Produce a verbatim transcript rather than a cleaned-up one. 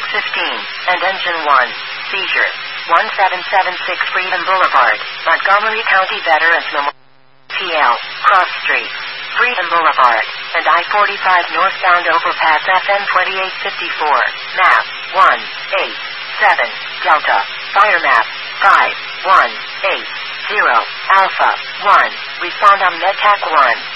fifteen, and engine one. Seizure. one seven seven six Freedom Boulevard, Montgomery County Veterans Memorial. T L, Cross Street, Freedom Boulevard, and I forty-five northbound overpass F M twenty-eight fifty-four. Map, one eight seven, Delta, Fire Map, five one eight zero, Alpha, one, respond on MedTac one.